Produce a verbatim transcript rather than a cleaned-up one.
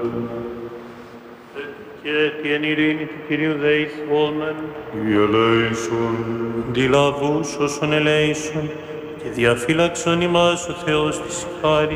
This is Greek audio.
Και την ειρήνη του Κυρίου δεηθόμεν. Κύριε ελέησον. Αντιλαβούς όσων ελέησον και διαφύλαξον ημάς ο Θεός της χάριτος.